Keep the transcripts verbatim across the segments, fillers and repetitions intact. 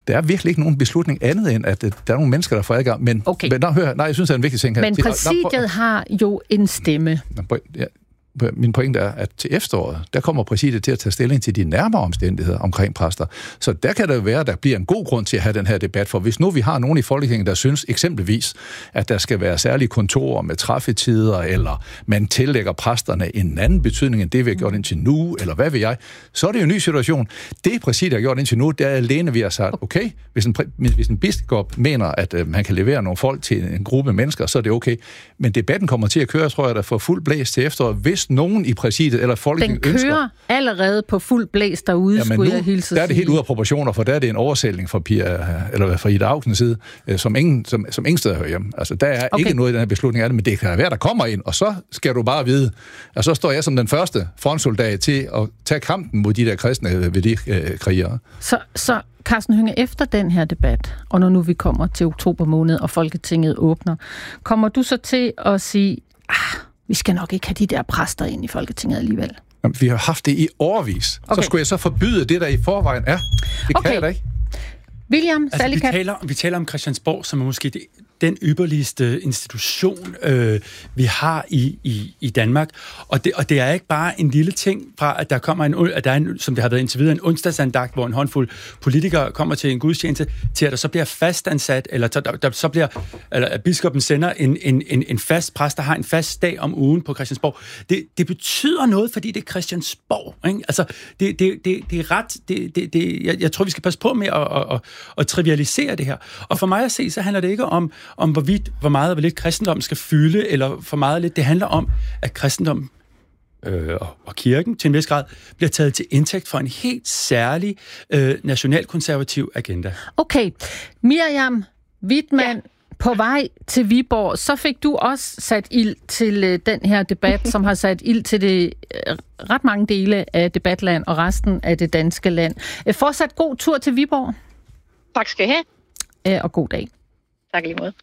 der er virkelig ikke nogen beslutning andet end, at der er nogle mennesker, der får adgang. Men, okay. men der, hør, nej, jeg synes, det er en vigtig ting her. Men præsidiet har jo en stemme. Ja. Min pointe er, at til efteråret, der kommer præsidiet til at tage stilling til de nærmere omstændigheder omkring præster. Så der kan det være, at der bliver en god grund til at have den her debat, for hvis nu vi har nogen i Folketinget, der synes eksempelvis, at der skal være særlige kontorer med træffetider, eller man tillægger præsterne en anden betydning, end det vi har gjort indtil nu, eller hvad ved jeg, så er det jo en ny situation. Det præsidiet har gjort indtil nu, det er alene, vi har sagt, okay, hvis en, hvis en biskop mener, at øh, man kan levere nogle folk til en gruppe mennesker, så er det okay. Men debatten kommer til at køre, tror jeg, der får fuld blæs til efteråret, hvis nogen i præsidiet eller Folketinget ønsker... Den kører ønsker, allerede på fuld blæs derude, ja, skulle nu, jeg hilse der er det helt ude af proportioner, for der er det en oversætning fra, Pia, eller fra Ida Aukens side, som ingen, som, som ingen steder hører hjemme. Altså, der er okay. ikke noget i den her beslutning af det, men det kan være, der kommer ind, og så skal du bare vide, og så står jeg som den første frontsoldat til at tage kampen mod de der kristne ved de øh, krigere. Så, så Karsten Hønge, efter den her debat, og når nu vi kommer til oktober måned, og Folketinget åbner, kommer du så til at sige, ah, vi skal nok ikke have de der præster ind i Folketinget alligevel? Jamen, vi har haft det i årevis. Okay. Så skulle jeg så forbyde det, der i forvejen er. Det okay. kan jeg da ikke. William, altså, vi, taler, vi taler om Christiansborg, som er måske det, den ypperligste institution, øh, vi har i, i, i Danmark. Og det, og det er ikke bare en lille ting fra, at der kommer en, at der er en, som det har været indtil videre, en onsdagsandagt, hvor en håndfuld politikere kommer til en gudstjeneste, til at der så bliver fastansat, eller der, der så bliver, eller at biskoppen sender en, en, en, en fast præst, der har en fast dag om ugen på Christiansborg. Det, det betyder noget, fordi det er Christiansborg. Ikke? Altså, det, det, det, det er ret... Det, det, det, jeg, jeg tror, vi skal passe på med at, at, at, at trivialisere det her. Og for mig at se, så handler det ikke om om hvorvidt, hvor meget og hvor lidt kristendom skal fylde, eller for meget lidt. Det handler om, at kristendom øh, og, og kirken til en vis grad bliver taget til indtægt for en helt særlig øh, nationalkonservativ agenda. Okay. Miriam Widmann, ja. På vej til Viborg, så fik du også sat ild til øh, den her debat, som har sat ild til det øh, ret mange dele af debatland og resten af det danske land. Øh, fortsat god tur til Viborg. Tak skal I have. Øh, og god dag. Tak lige måde.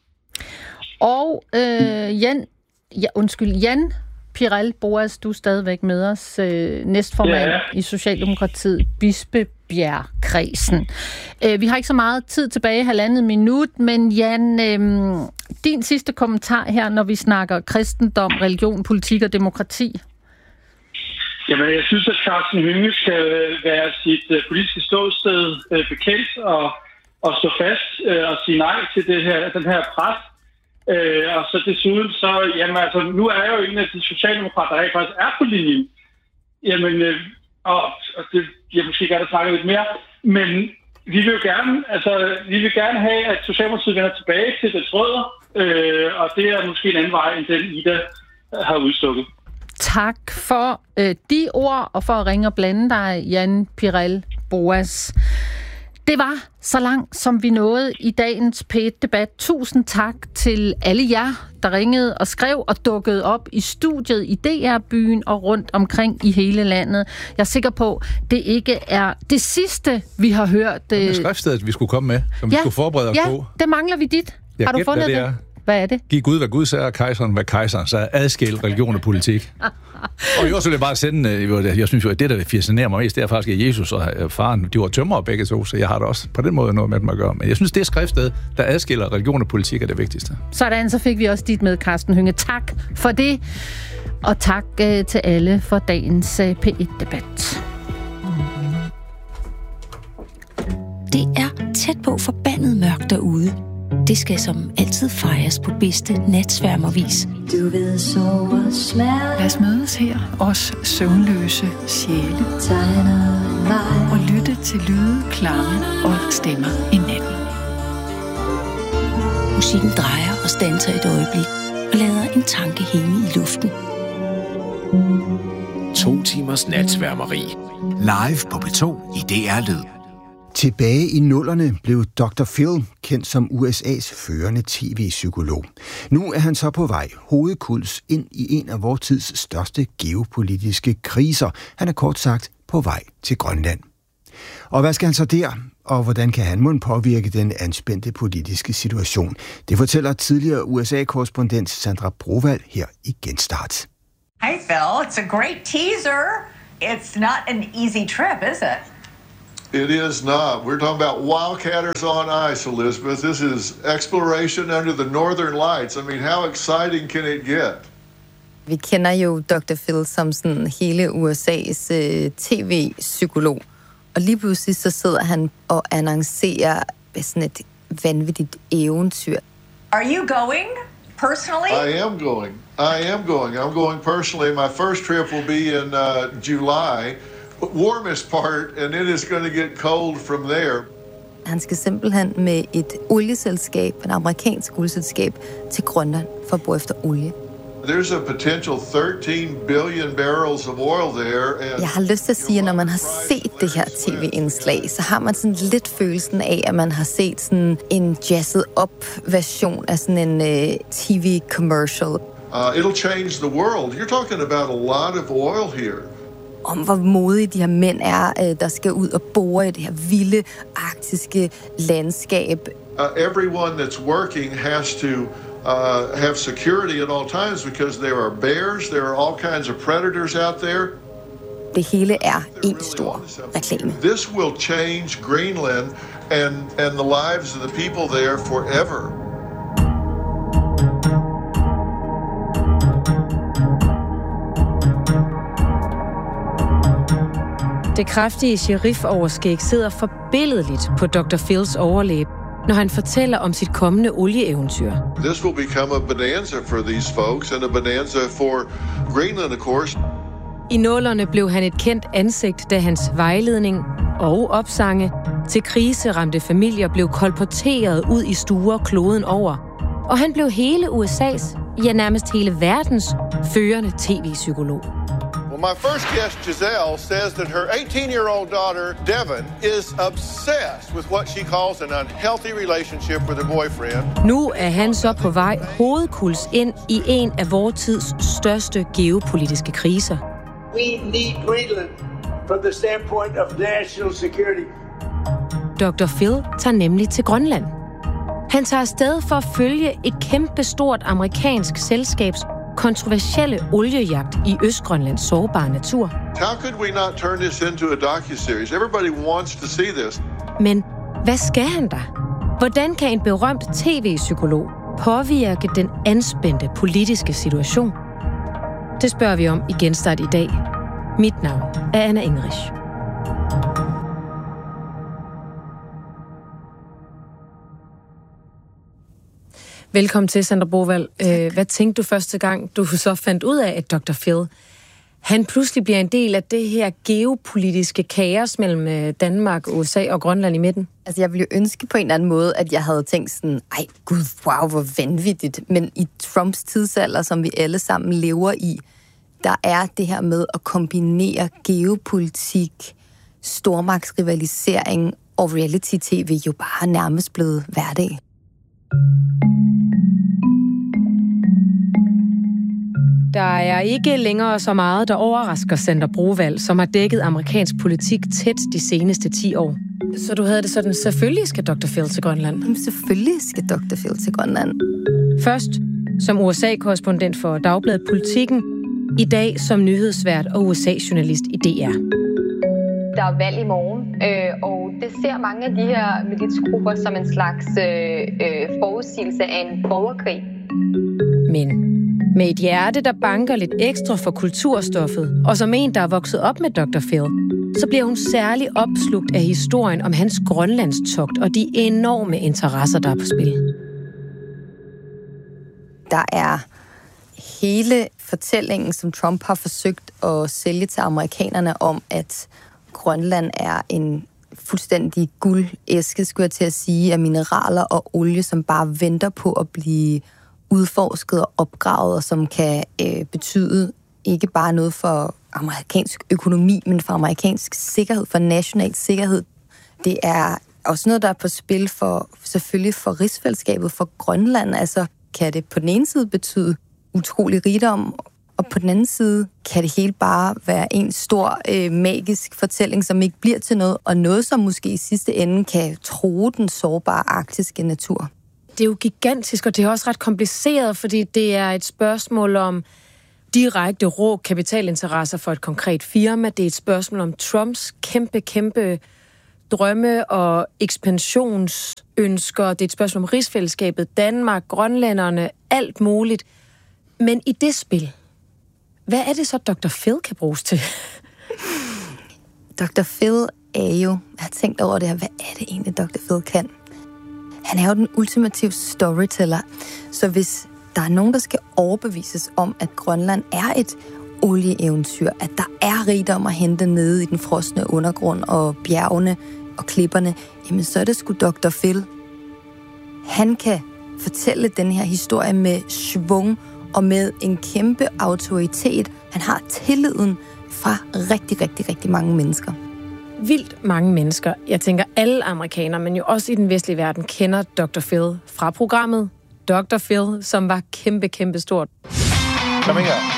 Og øh, Jan, ja, undskyld, Jan Pirel Boas, du er stadigvæk med os, øh, næstformand ja. i Socialdemokratiet, Bispebjerg-kredsen. Øh, vi har ikke så meget tid tilbage, halvandet minut, men Jan, øh, din sidste kommentar her, når vi snakker kristendom, religion, politik og demokrati. Jamen, jeg synes, at Karsten Hønge skal være sit uh, politiske ståsted uh, bekendt og og stå fast øh, og sige nej til det her, den her pres. Øh, og så desuden, så, jamen altså, nu er jeg jo en af de socialdemokrater, der faktisk er på linjen. Jamen, øh, og, og det, jeg måske gerne snakke lidt mere, men vi vil jo gerne, altså, vi vil gerne have, at Socialdemokratiet vender tilbage til dets rødder, øh, og det er måske en anden vej, end den Ida har udstukket. Tak for øh, de ord, og for at ringe og blande dig, Jan Pirel Boas. Det var så langt, som vi nåede i dagens P et-debat. Tusind tak til alle jer, der ringede og skrev og dukkede op i studiet i D R-byen og rundt omkring i hele landet. Jeg er sikker på, det ikke er det sidste, vi har hørt. Det er skriftstedet, vi skulle komme med, som ja, vi skulle forberede os ja, på. det mangler vi dit. Jeg har du gæt, fundet hvad det? det? Hvad er det? Giv Gud, hvad Gud sagde, og kejseren, hvad kejseren sagde. Adskil religion og politik. Og jo, så vil jeg bare sende, jeg synes jo, at det, der fascinerer mig mest, det er faktisk, at Jesus og faren, de var tømrere begge to, så jeg har da også på den måde noget med dem at gøre. Men jeg synes, det er skriftsted, der adskiller religion og politik, er det vigtigste. Sådan, så fik vi også dit med, Karsten Hønge. Tak for det, og tak uh, til alle for dagens uh, P et-debat. Det er tæt på forbandet mørkt derude. Det skal som altid fejres på bedste natsværmervis. Du ved sove smerte. Lad os mødes her, os søvnløse sjæle, og lytte til lyde, klange og stemmer i natten. Musikken drejer og standser et øjeblik og lader en tanke hænge i luften. To timers natsværmeri. Live på P to i D R-lyd. Tilbage i nullerne blev doktor Phil kendt som U S A's førende tv-psykolog. Nu er han så på vej hovedkuls ind i en af vor tids største geopolitiske kriser. Han er kort sagt på vej til Grønland. Og hvad skal han så der? Og hvordan kan han mon påvirke den anspændte politiske situation? Det fortæller tidligere U S A-korrespondent Sandra Brovad her i Genstart. Hey Phil, it's a great teaser. It's not an easy trip, is it? It is not. We're talking about wildcatters on ice, Elizabeth. This is exploration under the northern lights. I mean, how exciting can it get? Vi kender jo doktor Phil som sådan hele U S A's øh, tv-psykolog. Og lige pludselig så sidder han og annoncerer sådan et vanvittigt eventyr. Are you going personally? I am going. I am going. I'm going personally. My first trip will be in uh, July, warmest part, and it is going to get cold from there. Han skal simpelthen med et olieselskab, et amerikansk olieselskab, til Grønland for at bo efter olie. There's a potential thirteen billion barrels of oil there. And jeg har lyst til at sige, at når man har set det her tv-indslag, så har man sådan lidt følelsen af, at man har set sådan en jazzet op version af sådan en uh, tv-commercial. Uh, it'll change the world. You're talking about a lot of oil here. Om hvor modige de her mænd er, der skal ud og bore i det her vilde arktiske landskab. Uh, everyone that's working has to uh, have security at all times because there are bears, there are all kinds of predators out there. Det hele er en stor reklame. This will change Greenland and and the lives of the people there forever. Det kraftige sheriff-overskæg sidder forbilledligt på doktor Phils overlæb, når han fortæller om sit kommende olieeventyr. This will become a bonanza for these folks and a bonanza for Greenland, of course. I nullerne blev han et kendt ansigt, da hans vejledning og opsange til kriseramte familier blev kolporteret ud i stuer kloden over. Og han blev hele U S A's, ja nærmest hele verdens, førende tv-psykolog. Well, my first guest, Giselle, says that her eighteen-year-old daughter, Devin, is obsessed with what she calls an unhealthy relationship with her boyfriend. Nu er han så på vej hovedkuls ind i en af vor tids største geopolitiske kriser. We need Greenland from the standpoint of national security. doktor Phil tager nemlig til Grønland. Han tager afsted for at følge et kæmpestort amerikansk selskabs kontroversielle oliejagt i Østgrønlands sårbare natur. How could we not turn this into a docuseries? Everybody wants to see this. Men hvad skal han der? Hvordan kan en berømt tv-psykolog påvirke den anspændte politiske situation? Det spørger vi om i Genstart i dag. Mit navn er Anna Enrich. Velkommen til, Sandra Brovalg. Hvad tænkte du første gang, du så fandt ud af, at doktor Phil, han pludselig bliver en del af det her geopolitiske kaos mellem Danmark, U S A og Grønland i midten? Altså, jeg ville jo ønske på en eller anden måde, at jeg havde tænkt sådan, ej gud, wow, hvor vanvittigt. Men i Trumps tidsalder, som vi alle sammen lever i, der er det her med at kombinere geopolitik, stormagtsrivalisering og reality-tv jo bare nærmest blevet hverdag. Der er ikke længere så meget, der overrasker Sandra Brovalg, som har dækket amerikansk politik tæt de seneste ti år. Så du havde det sådan, selvfølgelig skal doktor Phil til Grønland? Jamen, selvfølgelig skal doktor Phil til Grønland. Først som U S A-korrespondent for Dagbladet Politikken, i dag som nyhedsvært og U S A-journalist i D R. Der er valg i morgen, øh, og det ser mange af de her militsgrupper som en slags øh, øh, forudsigelse af en borgerkrig. Men med et hjerte, der banker lidt ekstra for kulturstoffet, og som en, der er vokset op med doktor Phil, så bliver hun særlig opslugt af historien om hans grønlandstogt og de enorme interesser, der er på spil. Der er hele fortællingen, som Trump har forsøgt at sælge til amerikanerne om, at Grønland er en fuldstændig guldæske, skulle jeg til at sige, af mineraler og olie, som bare venter på at blive udforsket og opgravet, og som kan øh, betyde ikke bare noget for amerikansk økonomi, men for amerikansk sikkerhed, for national sikkerhed. Det er også noget, der er på spil for, selvfølgelig for rigsfællesskabet, for Grønland. Altså kan det på den ene side betyde utrolig rigdom, og på den anden side kan det hele bare være en stor øh, magisk fortælling, som ikke bliver til noget, og noget, som måske i sidste ende kan true den sårbare arktiske natur. Det er jo gigantisk, og det er også ret kompliceret, fordi det er et spørgsmål om direkte rå kapitalinteresser for et konkret firma. Det er et spørgsmål om Trumps kæmpe, kæmpe drømme og ekspansionsønsker. Det er et spørgsmål om rigsfællesskabet, Danmark, grønlænderne, alt muligt. Men i det spil, hvad er det så, doktor Phil kan bruges til? doktor Phil er jo, jeg har tænkt over det her, hvad er det egentlig, doktor Phil kan? Han er jo den ultimative storyteller. Så hvis der er nogen, der skal overbevises om, at Grønland er et olieeventyr, at der er rigdom at hente nede i den frosne undergrund og bjergene og klipperne, jamen så er det sgu doktor Phil. Han kan fortælle den her historie med schwung og med en kæmpe autoritet. Han har tilliden fra rigtig, rigtig, rigtig mange mennesker. Vildt mange mennesker. Jeg tænker, alle amerikanere, men jo også i den vestlige verden, kender doktor Phil fra programmet doktor Phil, som var kæmpe, kæmpe stort. Coming up.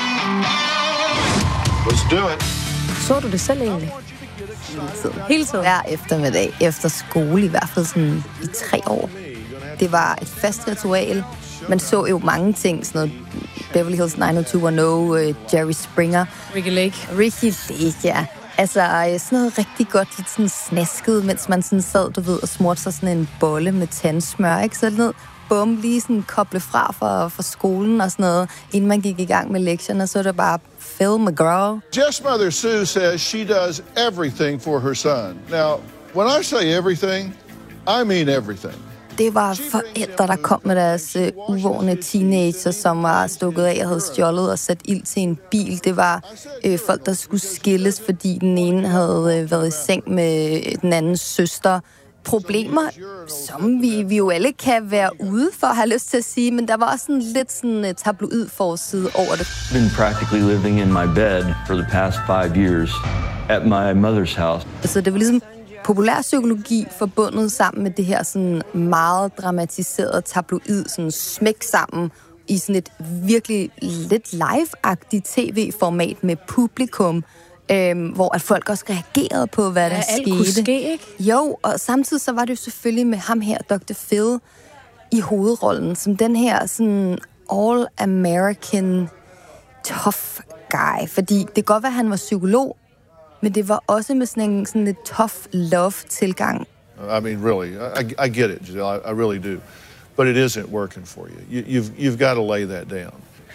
Let's do it. Så du det selv egentlig? Hele tiden. Hele tiden? Hver eftermiddag, efter skole, i hvert fald sådan i tre år. Det var et fast ritual. Man så jo mange ting, sådan noget Beverly Hills nine oh two one oh, uh, Jerry Springer. Ricky Lake. Ricky Lake, ja. Altså sådan noget rigtig godt, lidt sådan snasket, mens man sådan sad, du ved, og smurte sig sådan en bolle med tandsmør, ikke? Så noget, bum, lige sådan koble fra for, for skolen og sådan noget, inden man gik i gang med lektierne, så er det bare Phil McGraw. Jeff's mother, Sue, says she does everything for her son. Now, when I say everything, I mean everything. Det var forældre, der kom med deres øh, uvågne teenager, som var stukket af og havde stjålet og sat ild til en bil. Det var øh, folk, der skulle skilles, fordi den ene havde øh, været i seng med den andens søster. Problemer, som vi, vi jo alle kan være ude for, har jeg lyst til at sige, men der var også sådan lidt sådan uh, tabloid forside over det. I've been practically living in my bed for the past five years at my mother's house. Altså det var ligesom populærpsykologi forbundet sammen med det her sådan meget dramatiserede tabloid, sådan smæk sammen i sådan et virkelig lidt live-agtigt tv-format med publikum, øhm, hvor at folk også reagerede på, hvad ja, der skete. Kunne ske, ikke? Jo, og samtidig så var det jo selvfølgelig med ham her, doktor Phil, i hovedrollen, som den her sådan all-American tough guy. Fordi det kan godt være, at han var psykolog, men det var også med sådan en sådan lidt tough love-tilgang. I mean, really, I, I get it, Giselle, I, I really do. But it isn't working for you. you you've, you've got to lay that down.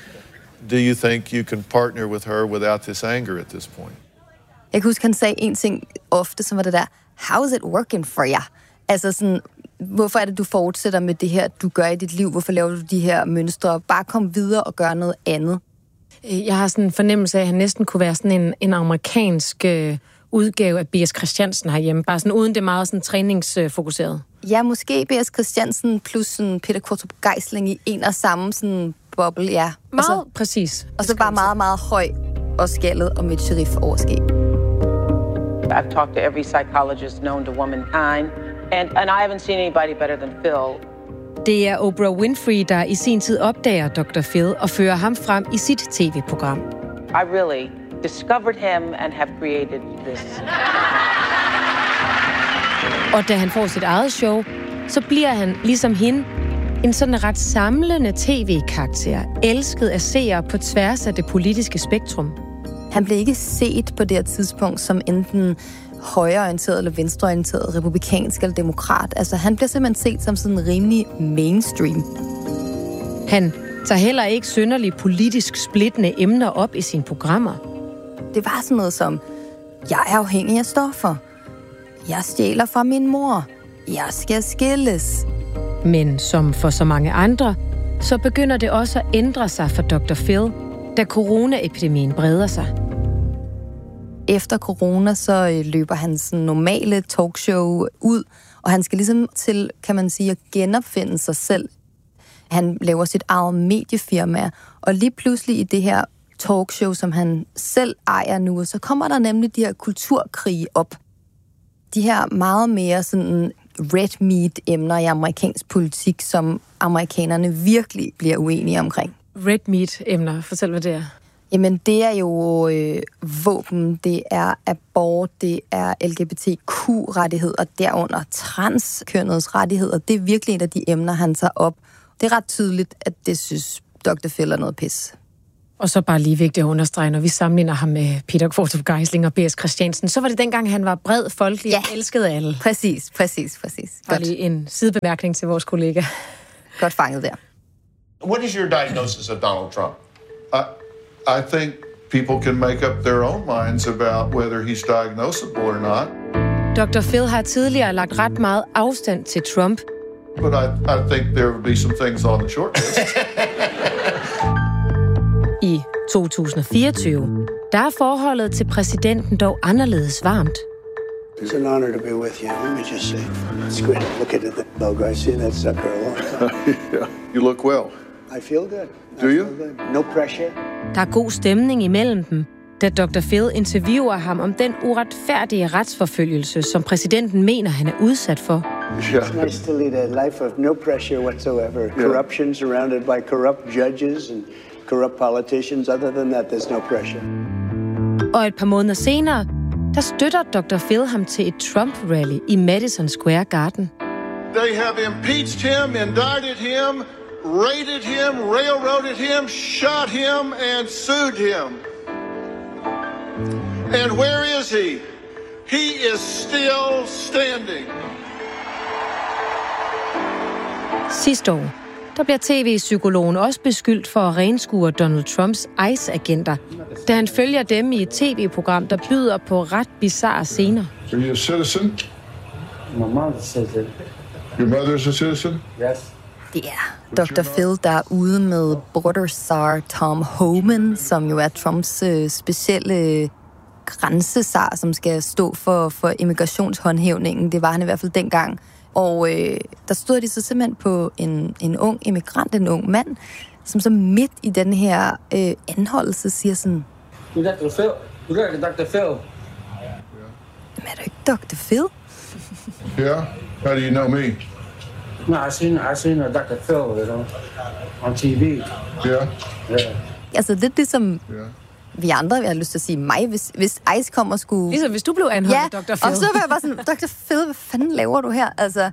Do you think you can partner with her without this anger at this point? Jeg kan huske, han sagde en ting ofte, som var det der, how is it working for you? Altså sådan, hvorfor er det, du fortsætter med det her, du gør i dit liv? Hvorfor laver du de her mønstre? Bare kom videre og gør noget andet. Jeg har sådan en fornemmelse af, at han næsten kunne være sådan en, en amerikansk øh, udgave af B S Christiansen herhjemme. Bare sådan uden det meget sådan træningsfokuseret. Ja, måske B S Christiansen plus sådan Peter Qvortrup Geisling i en og samme sådan boble, ja. Meget så, præcis. Og så bare meget, meget høj og skaldet og med et sheriff-overskæg. I've talked to every psychologist known to womankind, and, and I haven't seen anybody better than Phil. Det er Oprah Winfrey, der i sin tid opdager doktor Phil og fører ham frem i sit tv-program. I really discovered him and have created this. Og da han får sit eget show, så bliver han, ligesom hende, en sådan ret samlende tv-karakter, elsket af seere på tværs af det politiske spektrum. Han blev ikke set på det her tidspunkt som enten højreorienteret eller venstreorienteret, republikansk eller demokrat. Altså, han bliver simpelthen set som sådan rimelig mainstream. Han tager heller ikke synderligt politisk splittende emner op i sine programmer. Det var sådan noget som, jeg er afhængig af stoffer. Jeg stjæler fra min mor. Jeg skal skilles. Men som for så mange andre, så begynder det også at ændre sig for doktor Phil, da coronaepidemien breder sig. Efter corona, så løber hans normale talkshow ud, og han skal ligesom til, kan man sige, at genopfinde sig selv. Han laver sit eget mediefirma, og lige pludselig i det her talkshow, som han selv ejer nu, så kommer der nemlig de her kulturkrige op. De her meget mere sådan red meat emner i amerikansk politik, som amerikanerne virkelig bliver uenige omkring. Red meat emner, fortæl hvad det er. Jamen, det er jo øh, våben, det er abort, det er L G B T Q-rettigheder, derunder transkønnets rettigheder. Det er virkelig et af de emner, han tager op. Det er ret tydeligt, at det synes doktor Phil er noget pis. Og så bare lige vigtigt at understrege, når vi sammenligner ham med Peter Qvortrup Geisling og B S Christiansen, så var det dengang, han var bred, folkelig ja. og elskede alle. Præcis, præcis, præcis. Bare lige en sidebemærkning til vores kollega. Godt fanget der. What is your diagnosis of Donald Trump? I, I think people can make up their own minds about whether he's diagnosable or not. doktor Phil har tidligere lagt ret meget afstand til Trump. But I, I think there will be some things on the short list. I to tusind og fireogtyve, der er forholdet til præsidenten dog anderledes varmt. It's an honor to be with you. Let me just say, it's great looking at the logo. I see that sucker a long time. Yeah, you look well. I feel good. I Do you? feel good. No pressure. Der er god stemning imellem dem, da doktor Phil interviewer ham om den uretfærdige retsforfølgelse, som præsidenten mener, han er udsat for. Yeah. It's nice to lead a life of no pressure whatsoever. Yeah. Corruption surrounded by corrupt judges and corrupt politicians. Other than that, there's no pressure. Og et par måneder senere, der støtter doktor Phil ham til et Trump-rally i Madison Square Garden. They have impeached him, indicted him, raided him, railroaded him, shot him, and sued him. And where is he? He is still standing. Sidste år, der bliver tv-psykologen også beskyldt for at renskue Donald Trumps ICE-agenter, da han følger dem i et tv-program, der byder på ret bizarre scener. Are you a citizen? My mom's a citizen. Your mother's a citizen? Yes. Det er doktor Phil, der er ude med border czar Tom Homan, som jo er Trumps øh, specielle grænsezar, som skal stå for, for immigrationshåndhævningen. Det var han i hvert fald dengang. Og øh, der stod de så simpelthen på en, en ung immigrant, en ung mand, som så midt i den her øh, anholdelse siger sådan... Du er doktor Phil. Du er doktor Phil. Men er du ikke doktor Phil? Yeah? How do you know me? No, I seen I seen a doctor Phil, you know, on T V. Yeah? Yeah. Altså lidt ligesom... Yeah. Vi andre, jeg har lyst til at sige mig, hvis, hvis ICE kom og skulle... Ligesom hvis du blev anholdt, ja, doktor Phil. Og så var jeg bare sådan, doktor Phil, hvad fanden laver du her? Altså...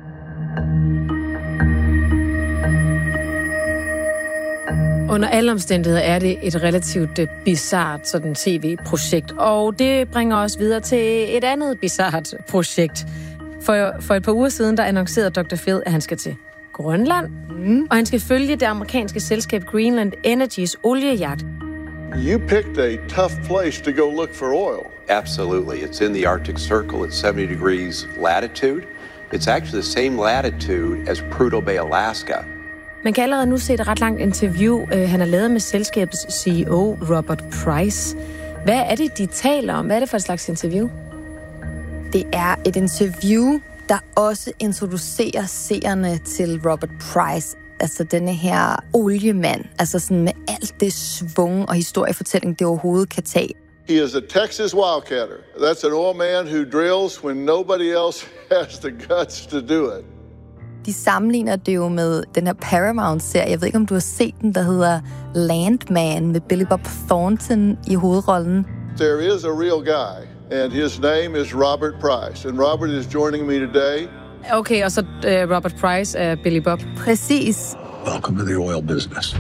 Under alle omstændigheder er det et relativt uh, bizart sådan tv-projekt, og det bringer os videre til et andet bizart projekt. For, for et par uger siden, der annoncerede doktor Phil, at han skal til Grønland, mm. og han skal følge det amerikanske selskab Greenland Energys oliejagt. You picked a tough place to go look for oil. Absolutely. It's in the Arctic Circle at seventy degrees latitude. It's actually the same latitude as Prudhoe Bay, Alaska. Man kan allerede nu se et ret langt interview, øh, han har lavet med selskabets C E O, Robert Price. Hvad er det, de taler om? Hvad er det for et slags interview? Det er et interview, der også introducerer seerne til Robert Price. Altså denne her oliemand, altså sådan med alt det svung og historiefortælling, det overhovedet kan tage. He is a Texas wildcatter. That's an oil man who drills when nobody else has the guts to do it. De sammenligner det jo med den her Paramount-serie. Jeg ved ikke, om du har set den, der hedder Landman med Billy Bob Thornton i hovedrollen. There is a real guy, and his name is Robert Price. And Robert is joining me today. Okay, og så uh, Robert Price er uh, Billy Bob. Præcis. Welcome to the oil business.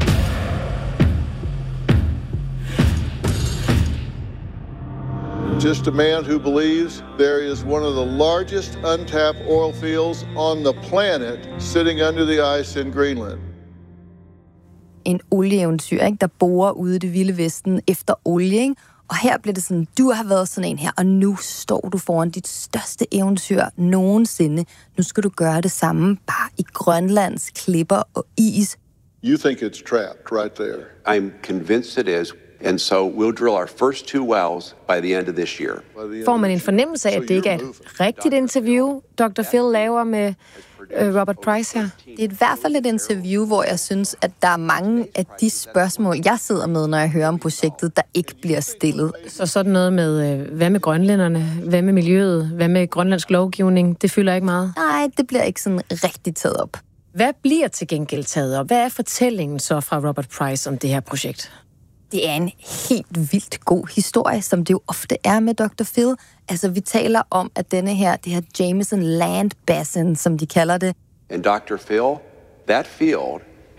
Just a man who believes there is one of the largest untapped oil fields on the planet sitting under the ice in Greenland. En olieeventyr, ikke, der borer ude i det vilde vesten efter olie, ikke? Og her bliver det sådan, du har været sådan en her, og nu står du foran dit største eventyr nogensinde. Nu skal du gøre det samme, bare i Grønlands klipper og is. You think it's trapped right there. I'm convinced it is. And so we'll drill our first two wells by the end of this year. Får man en fornemmelse af, at det ikke er et rigtigt interview, doktor Phil laver med øh, Robert Price her? Det er i hvert fald et interview, hvor jeg synes, at der er mange af de spørgsmål, jeg sidder med, når jeg hører om projektet, der ikke bliver stillet. Så sådan noget med, øh, hvad med grønlænderne? Hvad med miljøet? Hvad med grønlandsk lovgivning? Det fylder ikke meget? Nej, det bliver ikke sådan rigtig taget op. Hvad bliver til gengæld taget op? Hvad er fortællingen så fra Robert Price om det her projekt? Det er en helt vildt god historie, som det jo ofte er med doktor Phil. Altså, vi taler om, at denne her, det her Jameson Land Basin, som de kalder det. And doctor Phil, that field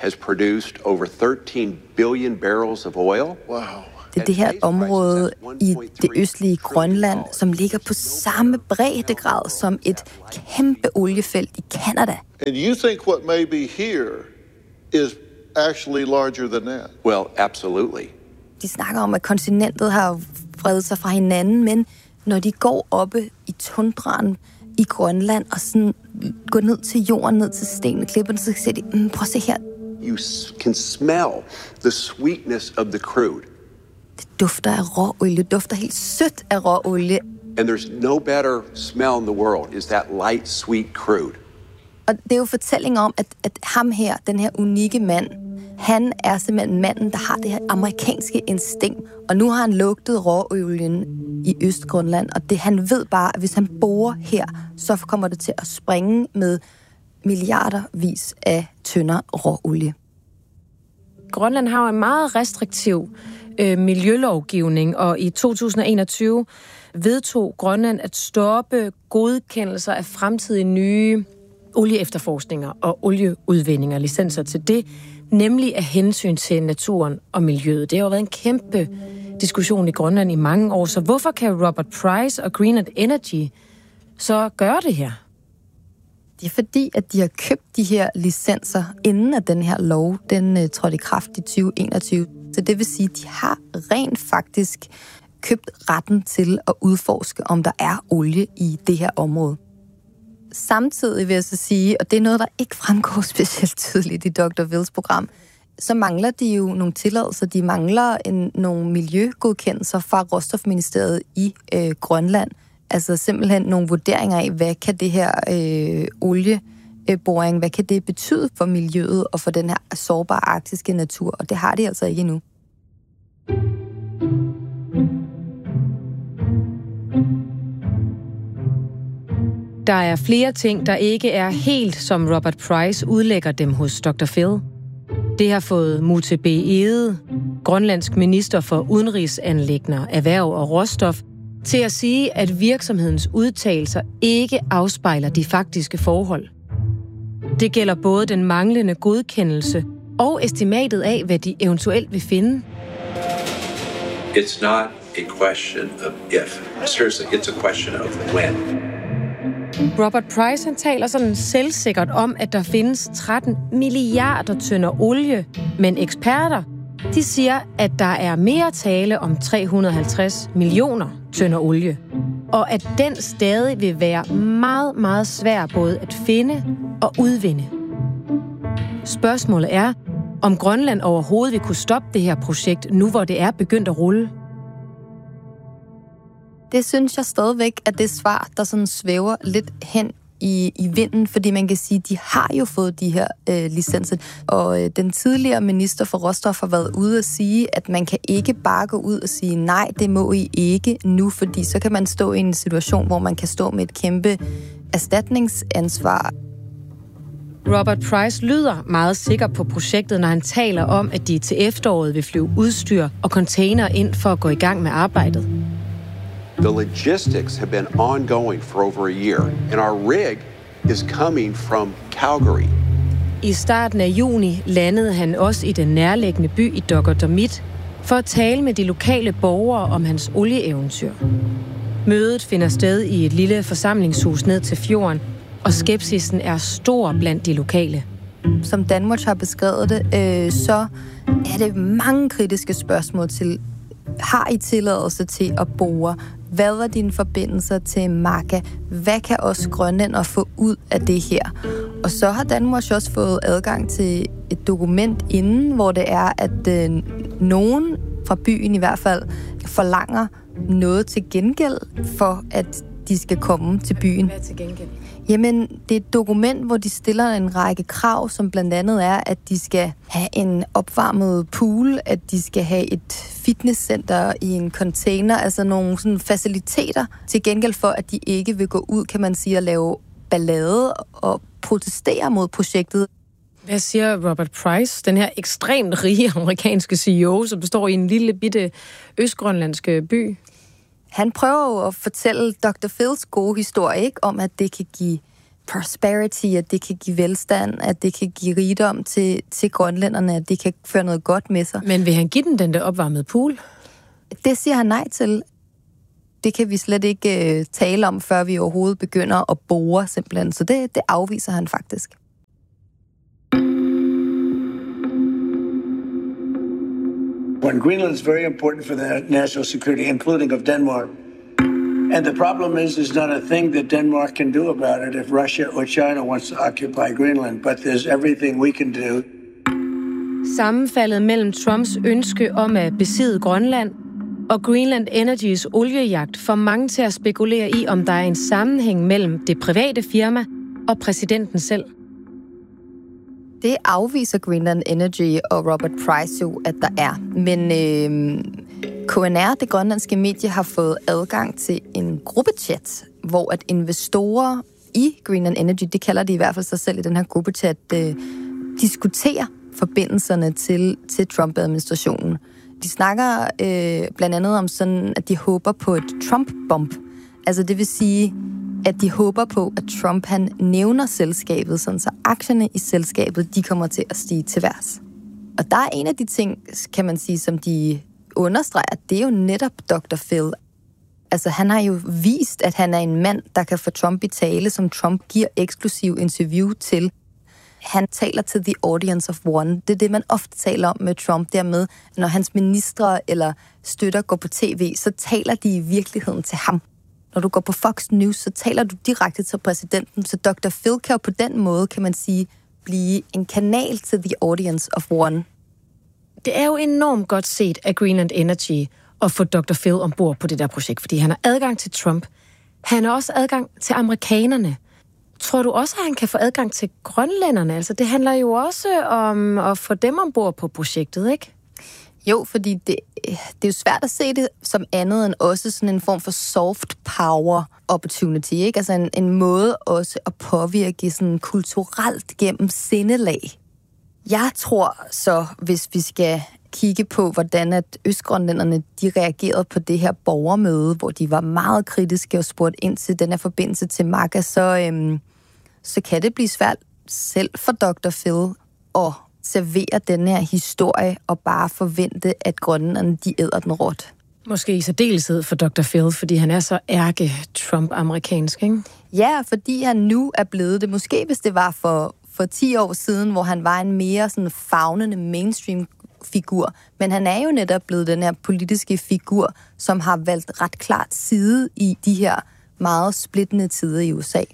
has produced over thirteen billion barrels of oil. Wow. Det er det her område i det østlige Grønland, som ligger på samme breddegrad som et kæmpe oliefelt i Canada. And you think what may be here is actually larger than that? Well, absolutely. De snakker om, at kontinentet har fredet sig fra hinanden, men når de går oppe i tundraen i Grønland og sådan går ned til jorden, ned til stenene, klipperne, så siger de, mm, prøv at se her. You can smell the sweetness of the crude. Det dufter af råolie, det dufter helt sødt af råolie. And there's no better smell in the world is that light, sweet crude. Og det er jo fortælling om, at, at ham her, den her unikke mand, han er simpelthen manden, der har det her amerikanske instinkt. Og nu har han lugtet råolien i Østgrønland, og det han ved bare, at hvis han borer her, så kommer det til at springe med milliardervis af tønder råolie. Grønland har en meget restriktiv øh, miljølovgivning, og i to tusind og enogtyve vedtog Grønland at stoppe godkendelser af fremtidige nye olieefterforskninger og olieudvindinger, licenser til det, nemlig af hensyn til naturen og miljøet. Det har jo været en kæmpe diskussion i Grønland i mange år, så hvorfor kan Robert Price og Green Energy så gøre det her? Det er fordi, at de har købt de her licenser, inden at den her lov, den uh, trådte i kraft i tyve enogtyve. Så det vil sige, at de har rent faktisk købt retten til at udforske, om der er olie i det her område. Samtidig vil jeg så sige, og det er noget, der ikke fremgår specielt tydeligt i doktor Phils program, så mangler de jo nogle tilladelser. De mangler en, nogle miljøgodkendelser fra Råstofministeriet i øh, Grønland. Altså simpelthen nogle vurderinger af, hvad kan det her øh, olieboring, hvad kan det betyde for miljøet og for den her sårbare arktiske natur, og det har de altså ikke endnu. Der er flere ting, der ikke er helt, som Robert Price udlægger dem hos doktor Phil. Det har fået Mute B. Egede, grønlandsk minister for udenrigsanliggender, erhverv og råstof, til at sige, at virksomhedens udtalelser ikke afspejler de faktiske forhold. Det gælder både den manglende godkendelse og estimatet af, hvad de eventuelt vil finde. It's not a question of if. Seriously, it's a question of when. Robert Price han taler sådan selvsikkert om, at der findes tretten milliarder tønder olie, men eksperter de siger, at der er mere tale om tre hundrede og halvtreds millioner tønder olie, og at den stadig vil være meget, meget svær både at finde og udvinde. Spørgsmålet er, om Grønland overhovedet vil kunne stoppe det her projekt, nu hvor det er begyndt at rulle. Det synes jeg stadigvæk, at det svar, der sådan svæver lidt hen i, i vinden, fordi man kan sige, at de har jo fået de her øh, licenser. Og øh, den tidligere minister for råstof har været ude at sige, at man kan ikke bare gå ud og sige, nej, det må I ikke nu, fordi så kan man stå i en situation, hvor man kan stå med et kæmpe erstatningsansvar. Robert Price lyder meget sikker på projektet, når han taler om, at de til efteråret vil flyve udstyr og container ind for at gå i gang med arbejdet. The logistics have been ongoing for over a year, and our rig is coming from Calgary. I starten af juni landede han også i den nærliggende by i Dokkerdomit for at tale med de lokale borgere om hans olieeventyr. Mødet finder sted i et lille forsamlingshus ned til fjorden, og skepsisen er stor blandt de lokale. Som Danwatch har beskrevet det, øh, så er det mange kritiske spørgsmål til, har I tilladelse til at bore? Hvad var dine forbindelser til Maka? Hvad kan os grønlændere få ud af det her? Og så har Danwatch også fået adgang til et dokument inden, hvor det er, at øh, nogen fra byen i hvert fald forlanger noget til gengæld for, at de skal komme til byen. Hvad til gengæld? Jamen, det er et dokument, hvor de stiller en række krav, som blandt andet er, at de skal have en opvarmet pool, at de skal have et fitnesscenter i en container, altså nogle sådan faciliteter, til gengæld for, at de ikke vil gå ud, kan man sige, at lave ballade og protestere mod projektet. Hvad siger Robert Price, den her ekstremt rige amerikanske C E O, som består i en lille bitte østgrønlandske by? Han prøver jo at fortælle doktor Phils gode historie, ikke, om at det kan give prosperity, at det kan give velstand, at det kan give rigdom til, til grønlænderne, at det kan føre noget godt med sig. Men vil han give den den der opvarmede pool? Det siger han nej til. Det kan vi slet ikke uh, tale om, før vi overhovedet begynder at bore simpelthen. Så det, det afviser han faktisk. When Greenland is very important for the national security, including of Denmark. And the problem is, there's not a thing that Denmark can do about it if Russia or China wants to occupy Greenland. But there's everything we can do. Sammenfaldet mellem Trumps ønske om at besidde Grønland og Greenland Energys oliejagt får mange til at spekulere i, om der er en sammenhæng mellem det private firma og præsidenten selv. Det afviser Greenland Energy og Robert Price jo, at der er. Men øh, K N R, det grønlandske medie, har fået adgang til en gruppechat, hvor at investorer i Greenland Energy, det kalder de i hvert fald sig selv i den her gruppechat, øh, diskuterer forbindelserne til, til Trump-administrationen. De snakker øh, blandt andet om sådan, at de håber på et Trump-bump. Altså det vil sige, at de håber på, at Trump han nævner selskabet, sådan så aktierne i selskabet, de kommer til at stige til værs. Og der er en af de ting, kan man sige, som de understreger, det er jo netop doktor Phil. Altså han har jo vist, at han er en mand, der kan få Trump i tale, som Trump giver eksklusiv interview til. Han taler til the audience of one. Det er det, man ofte taler om med Trump, dermed, når hans ministre eller støtter går på tv, så taler de i virkeligheden til ham. Når du går på Fox News, så taler du direkte til præsidenten, så doktor Phil kan jo på den måde, kan man sige, blive en kanal til the audience of one. Det er jo enormt godt set af Greenland Energy at få doktor Phil ombord på det der projekt, fordi han har adgang til Trump. Han har også adgang til amerikanerne. Tror du også, at han kan få adgang til grønlænderne? Altså, det handler jo også om at få dem ombord på projektet, ikke? Jo, fordi det, det er jo svært at se det som andet end også sådan en form for soft power opportunity, ikke? Altså en, en måde også at påvirke sådan kulturelt gennem sindelag. Jeg tror så, hvis vi skal kigge på, hvordan at østgrønlænderne, de reagerede på det her borgermøde, hvor de var meget kritiske og spurgte ind til den her forbindelse til MAGA, så, øhm, så kan det blive svært selv for doktor Phil at servere den her historie og bare forvente, at grønlænderne, de æder den råt. Måske i særdeleshed for doktor Phil, fordi han er så ærke-Trump-amerikansk, ikke? Ja, fordi han nu er blevet det. Måske hvis det var for, for ti år siden, hvor han var en mere sådan favnende mainstream-figur. Men han er jo netop blevet den her politiske figur, som har valgt ret klart side i de her meget splittende tider i U S A.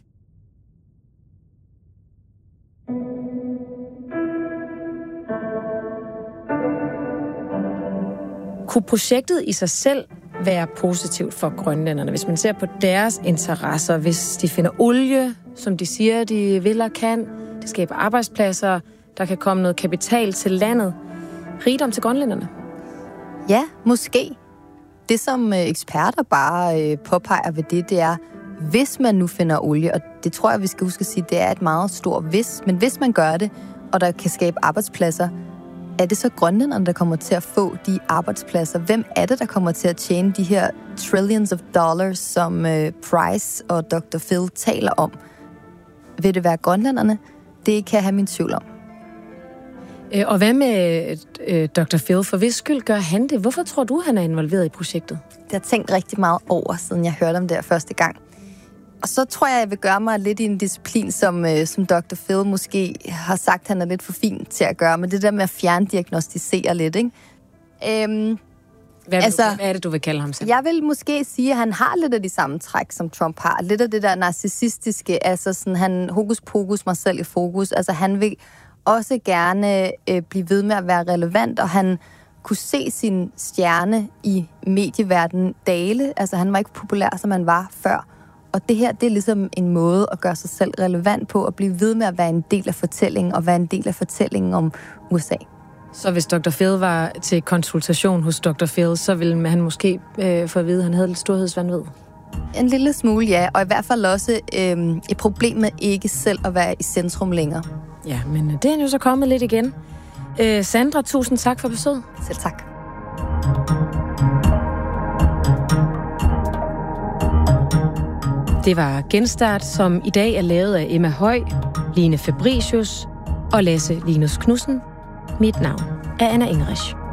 Kunne projektet i sig selv være positivt for grønlænderne, hvis man ser på deres interesser, hvis de finder olie, som de siger, de vil og kan, det skaber arbejdspladser, der kan komme noget kapital til landet, rigdom til grønlænderne? Ja, måske. Det, som eksperter bare påpeger ved det, det er, hvis man nu finder olie, og det tror jeg, vi skal huske at sige, det er et meget stort hvis, men hvis man gør det, og der kan skabe arbejdspladser, er det så grønlænderne, der kommer til at få de arbejdspladser? Hvem er det, der kommer til at tjene de her trillions of dollars, som uh, Price og doktor Phil taler om? Vil det være grønlænderne? Det kan jeg have min tvivl om. Og hvad med øh, doktor Phil? For hvis skyld gør han det? Hvorfor tror du, han er involveret i projektet? Det har jeg tænkt rigtig meget over, siden jeg hørte om det her første gang. Og så tror jeg, jeg vil gøre mig lidt i en disciplin, som, øh, som doktor Phil måske har sagt, han er lidt for fin til at gøre, men det der med at fjerndiagnostisere lidt, ikke? Øhm, hvad, altså, du, hvad er det, du vil kalde ham selv? Jeg vil måske sige, at han har lidt af de samme træk, som Trump har. Lidt af det der narcissistiske, altså sådan, han hokus pokus mig selv i fokus. Altså han vil også gerne øh, blive ved med at være relevant, og han kunne se sin stjerne i medieverdenen dale. Altså han var ikke populær, som han var før. Og det her, det er ligesom en måde at gøre sig selv relevant på, at blive ved med at være en del af fortællingen, og være en del af fortællingen om U S A. Så hvis doktor Phil var til konsultation hos doktor Phil, så ville han måske øh, få at vide, at han havde lidt storhedsvanvid? En lille smule, ja. Og i hvert fald også øh, et problem med ikke selv at være i centrum længere. Ja, men det er jo så kommet lidt igen. Øh, Sandra, tusind tak for besøget. Selv tak. Det var Genstart, som i dag er lavet af Emma Høj, Line Fabricius og Lasse Linus Knudsen. Mit navn er Anna Ingerich.